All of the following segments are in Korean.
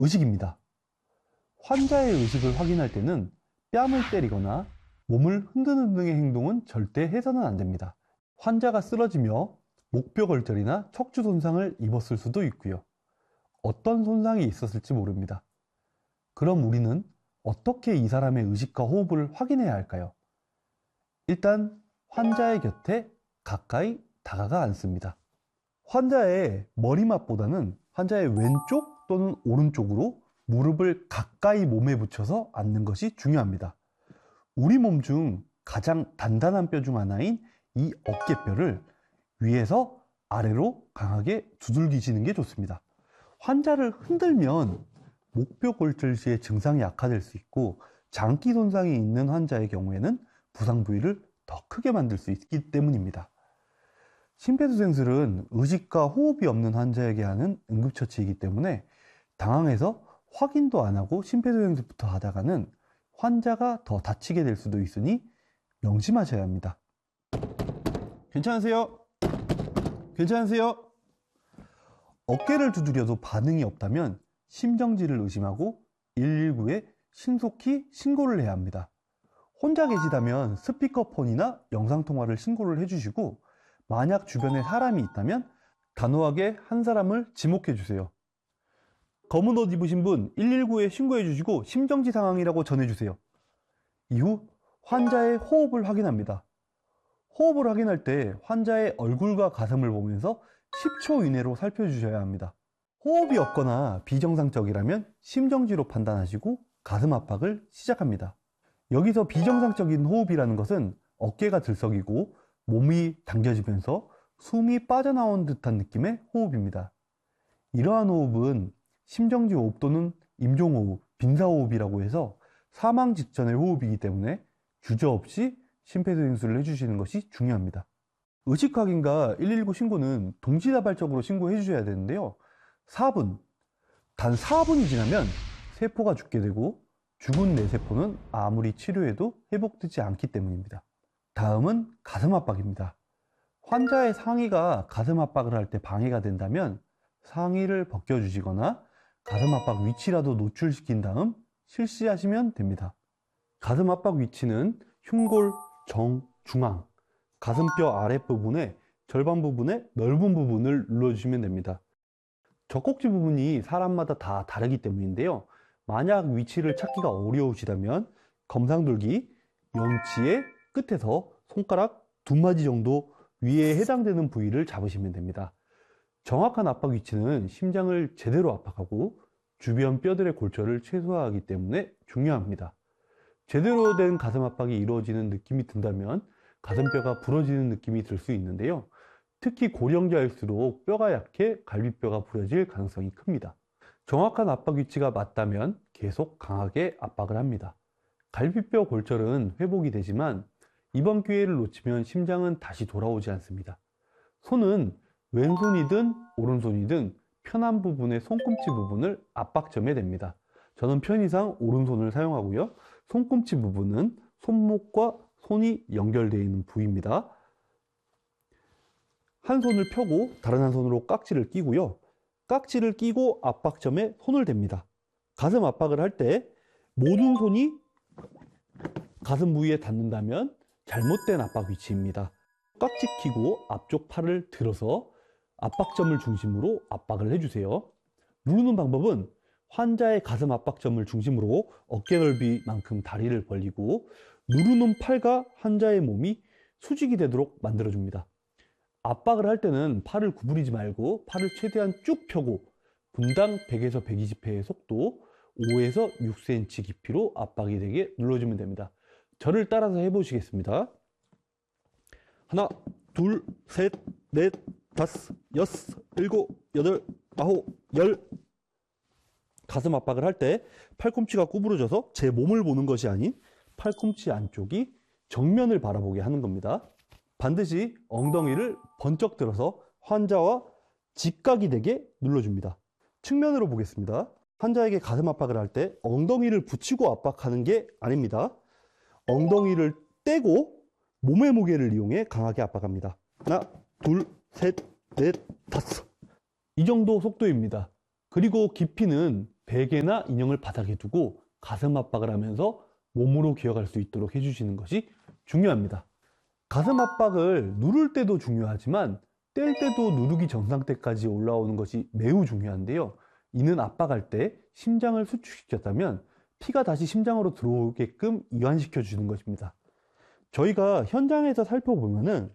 의식입니다. 환자의 의식을 확인할 때는 뺨을 때리거나 몸을 흔드는 등의 행동은 절대 해서는 안 됩니다. 환자가 쓰러지며 목뼈골절이나 척추 손상을 입었을 수도 있고요. 어떤 손상이 있었을지 모릅니다. 그럼 우리는 어떻게 이 사람의 의식과 호흡을 확인해야 할까요? 일단 환자의 곁에 가까이 다가가 앉습니다. 환자의 머리맡보다는 환자의 왼쪽 또는 오른쪽으로 무릎을 가까이 몸에 붙여서 앉는 것이 중요합니다. 우리 몸 중 가장 단단한 뼈 중 하나인 이 어깨뼈를 위에서 아래로 강하게 두들기시는 게 좋습니다. 환자를 흔들면 목뼈골절 시에 증상이 악화될 수 있고 장기 손상이 있는 환자의 경우에는 부상 부위를 더 크게 만들 수 있기 때문입니다. 심폐소생술은 의식과 호흡이 없는 환자에게 하는 응급처치이기 때문에 당황해서 확인도 안 하고 심폐소생술부터 하다가는 환자가 더 다치게 될 수도 있으니 명심하셔야 합니다. 괜찮으세요? 괜찮으세요? 어깨를 두드려도 반응이 없다면 심정지를 의심하고 119에 신속히 신고를 해야 합니다. 혼자 계시다면 스피커폰이나 영상통화를 신고를 해주시고 만약 주변에 사람이 있다면 단호하게 한 사람을 지목해 주세요. 검은 옷 입으신 분 119에 신고해 주시고 심정지 상황이라고 전해 주세요. 이후 환자의 호흡을 확인합니다. 호흡을 확인할 때 환자의 얼굴과 가슴을 보면서 10초 이내로 살펴주셔야 합니다. 호흡이 없거나 비정상적이라면 심정지로 판단하시고 가슴 압박을 시작합니다. 여기서 비정상적인 호흡이라는 것은 어깨가 들썩이고 몸이 당겨지면서 숨이 빠져나온 듯한 느낌의 호흡입니다. 이러한 호흡은 심정지 호흡 또는 임종호흡, 빈사호흡이라고 해서 사망 직전의 호흡이기 때문에 주저없이 심폐소생술을 해주시는 것이 중요합니다. 의식 확인과 119 신고는 동시다발적으로 신고해 주셔야 되는데요. 단 4분이 지나면 세포가 죽게 되고 죽은 뇌세포는 아무리 치료해도 회복되지 않기 때문입니다. 다음은 가슴 압박입니다. 환자의 상의가 가슴 압박을 할 때 방해가 된다면 상의를 벗겨주시거나 가슴 압박 위치라도 노출시킨 다음 실시하시면 됩니다. 가슴 압박 위치는 흉골 중앙, 가슴뼈 아랫부분의 절반 부분의 넓은 부분을 눌러주시면 됩니다. 젖꼭지 부분이 사람마다 다 다르기 때문인데요. 만약 위치를 찾기가 어려우시다면 검상돌기 영치의 끝에서 손가락 2마디 정도 위에 해당되는 부위를 잡으시면 됩니다. 정확한 압박 위치는 심장을 제대로 압박하고 주변 뼈들의 골절을 최소화하기 때문에 중요합니다. 제대로 된 가슴 압박이 이루어지는 느낌이 든다면 가슴뼈가 부러지는 느낌이 들 수 있는데요. 특히 고령자일수록 뼈가 약해 갈비뼈가 부러질 가능성이 큽니다. 정확한 압박 위치가 맞다면 계속 강하게 압박을 합니다. 갈비뼈 골절은 회복이 되지만 이번 기회를 놓치면 심장은 다시 돌아오지 않습니다. 손은 왼손이든 오른손이든 편한 부분의 손꿈치 부분을 압박점에 댑니다. 저는 편의상 오른손을 사용하고요. 손꿈치 부분은 손목과 손이 연결되어 있는 부위입니다. 한 손을 펴고 다른 한 손으로 깍지를 끼고요. 깍지를 끼고 압박점에 손을 댑니다. 가슴 압박을 할 때 모든 손이 가슴 부위에 닿는다면 잘못된 압박 위치입니다. 깍지 끼고 앞쪽 팔을 들어서 압박점을 중심으로 압박을 해주세요. 누르는 방법은 환자의 가슴 압박점을 중심으로 어깨 넓이만큼 다리를 벌리고 누르는 팔과 환자의 몸이 수직이 되도록 만들어줍니다. 압박을 할 때는 팔을 구부리지 말고 팔을 최대한 쭉 펴고 분당 100에서 120회의 속도 5에서 6cm 깊이로 압박이 되게 눌러주면 됩니다. 저를 따라서 해보시겠습니다. 하나, 둘, 셋, 넷, 다섯, 여섯, 일곱, 여덟, 아홉, 열. 가슴 압박을 할 때 팔꿈치가 구부러져서 제 몸을 보는 것이 아닌 팔꿈치 안쪽이 정면을 바라보게 하는 겁니다. 반드시 엉덩이를 번쩍 들어서 환자와 직각이 되게 눌러줍니다. 측면으로 보겠습니다. 환자에게 가슴 압박을 할 때 엉덩이를 붙이고 압박하는 게 아닙니다. 엉덩이를 떼고 몸의 무게를 이용해 강하게 압박합니다. 하나, 둘, 셋, 넷, 다섯. 이 정도 속도입니다. 그리고 깊이는 베개나 인형을 바닥에 두고 가슴 압박을 하면서 몸으로 기어갈 수 있도록 해주시는 것이 중요합니다. 가슴 압박을 누를 때도 중요하지만 뗄 때도 누르기 전 상태까지 올라오는 것이 매우 중요한데요. 이는 압박할 때 심장을 수축시켰다면 피가 다시 심장으로 들어오게끔 이완시켜 주는 것입니다. 저희가 현장에서 살펴보면은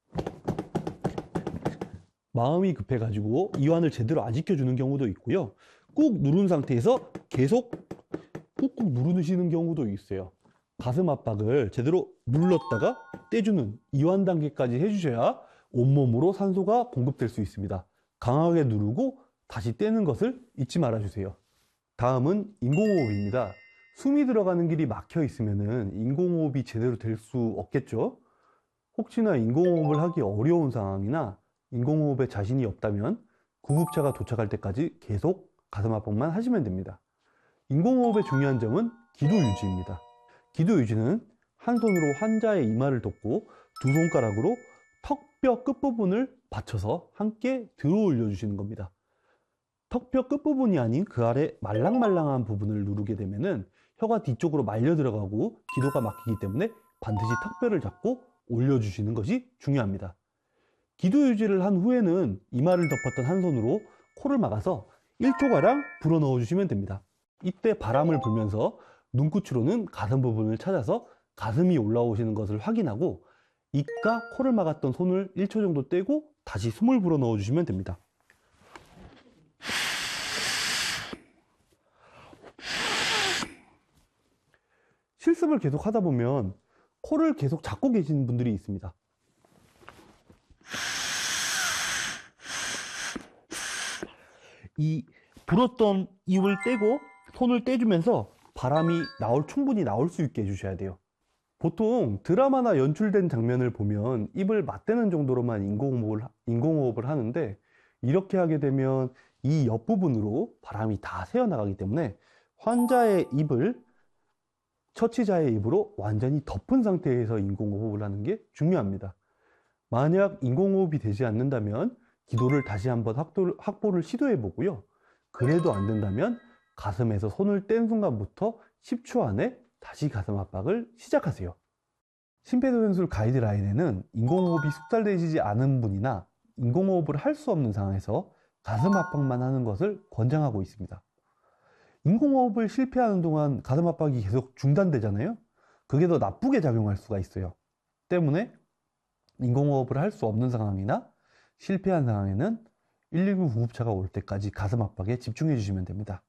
마음이 급해가지고 이완을 제대로 안 시켜주는 경우도 있고요. 꾹 누른 상태에서 계속 꾹꾹 누르시는 경우도 있어요. 가슴 압박을 제대로 눌렀다가 떼주는 이완 단계까지 해주셔야 온몸으로 산소가 공급될 수 있습니다. 강하게 누르고 다시 떼는 것을 잊지 말아주세요. 다음은 인공호흡입니다. 숨이 들어가는 길이 막혀 있으면 인공호흡이 제대로 될 수 없겠죠. 혹시나 인공호흡을 하기 어려운 상황이나 인공호흡에 자신이 없다면 구급차가 도착할 때까지 계속 가슴 압박만 하시면 됩니다. 인공호흡의 중요한 점은 기도 유지입니다. 기도 유지는 한 손으로 환자의 이마를 덮고 두 손가락으로 턱뼈 끝부분을 받쳐서 함께 들어 올려주시는 겁니다. 턱뼈 끝부분이 아닌 그 아래 말랑말랑한 부분을 누르게 되면은 혀가 뒤쪽으로 말려 들어가고 기도가 막히기 때문에 반드시 턱뼈를 잡고 올려주시는 것이 중요합니다. 기도 유지를 한 후에는 이마를 덮었던 한 손으로 코를 막아서 1초가량 불어 넣어 주시면 됩니다. 이때 바람을 불면서 눈끝으로는 가슴 부분을 찾아서 가슴이 올라오시는 것을 확인하고 입과 코를 막았던 손을 1초 정도 떼고 다시 숨을 불어 넣어 주시면 됩니다. 실습을 계속 하다 보면 코를 계속 잡고 계시는 분들이 있습니다. 이 불었던 입을 떼고 손을 떼주면서 바람이 충분히 나올 수 있게 해주셔야 돼요. 보통 드라마나 연출된 장면을 보면 입을 맞대는 정도로만 인공호흡을 하는데 이렇게 하게 되면 이 옆부분으로 바람이 다 새어나가기 때문에 환자의 입을 처치자의 입으로 완전히 덮은 상태에서 인공호흡을 하는 게 중요합니다. 만약 인공호흡이 되지 않는다면 기도를 다시 한번 확보를 시도해 보고요. 그래도 안 된다면 가슴에서 손을 뗀 순간부터 10초 안에 다시 가슴 압박을 시작하세요. 심폐소생술 가이드라인에는 인공호흡이 숙달되지 않은 분이나 인공호흡을 할 수 없는 상황에서 가슴 압박만 하는 것을 권장하고 있습니다. 인공호흡을 실패하는 동안 가슴 압박이 계속 중단되잖아요. 그게 더 나쁘게 작용할 수가 있어요. 때문에 인공호흡을 할 수 없는 상황이나 실패한 상황에는 119 구급차가 올 때까지 가슴 압박에 집중해 주시면 됩니다.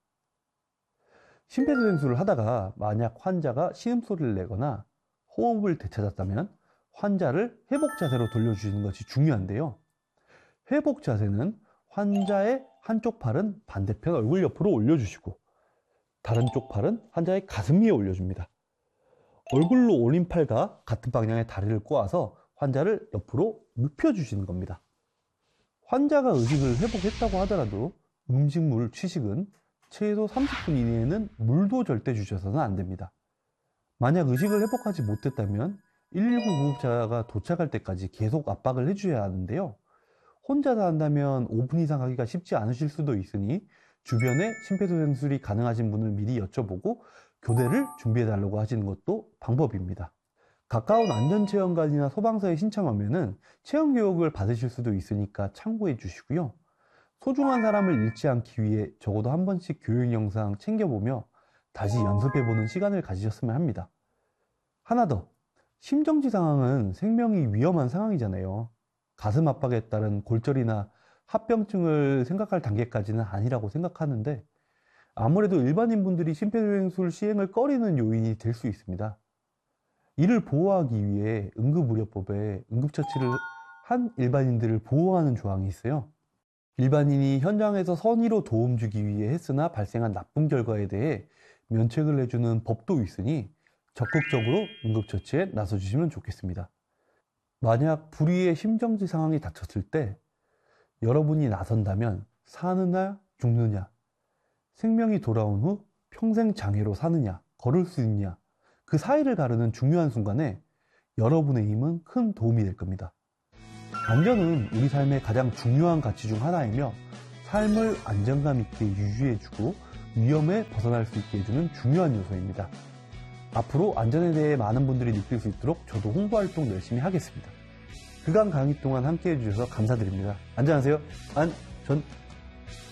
심폐소생술을 하다가 만약 환자가 신음소리를 내거나 호흡을 되찾았다면 환자를 회복 자세로 돌려주시는 것이 중요한데요. 회복 자세는 환자의 한쪽 팔은 반대편 얼굴 옆으로 올려주시고 다른 쪽 팔은 환자의 가슴 위에 올려줍니다. 얼굴로 올린 팔과 같은 방향의 다리를 꼬아서 환자를 옆으로 눕혀주시는 겁니다. 환자가 의식을 회복했다고 하더라도 음식물 취식은 최소 30분 이내에는 물도 절대 주셔서는 안 됩니다. 만약 의식을 회복하지 못했다면 119 구급차가 도착할 때까지 계속 압박을 해주셔야 하는데요. 혼자서 한다면 5분 이상 하기가 쉽지 않으실 수도 있으니 주변에 심폐소생술이 가능하신 분을 미리 여쭤보고 교대를 준비해달라고 하시는 것도 방법입니다. 가까운 안전체험관이나 소방서에 신청하면 체험교육을 받으실 수도 있으니까 참고해 주시고요. 소중한 사람을 잃지 않기 위해 적어도 한 번씩 교육 영상 챙겨보며 다시 연습해보는 시간을 가지셨으면 합니다. 하나 더, 심정지 상황은 생명이 위험한 상황이잖아요. 가슴 압박에 따른 골절이나 합병증을 생각할 단계까지는 아니라고 생각하는데 아무래도 일반인 분들이 심폐소생술 시행을 꺼리는 요인이 될 수 있습니다. 이를 보호하기 위해 응급의료법에 응급처치를 한 일반인들을 보호하는 조항이 있어요. 일반인이 현장에서 선의로 도움 주기 위해 했으나 발생한 나쁜 결과에 대해 면책을 해주는 법도 있으니 적극적으로 응급처치에 나서주시면 좋겠습니다. 만약 불의의 심정지 상황이 닥쳤을 때 여러분이 나선다면 사느냐 죽느냐, 생명이 돌아온 후 평생 장애로 사느냐 걸을 수 있느냐, 그 사이를 가르는 중요한 순간에 여러분의 힘은 큰 도움이 될 겁니다. 안전은 우리 삶의 가장 중요한 가치 중 하나이며 삶을 안정감 있게 유지해주고 위험에 벗어날 수 있게 해주는 중요한 요소입니다. 앞으로 안전에 대해 많은 분들이 느낄 수 있도록 저도 홍보활동 열심히 하겠습니다. 그간 강의 동안 함께 해주셔서 감사드립니다. 안전하세요. 안전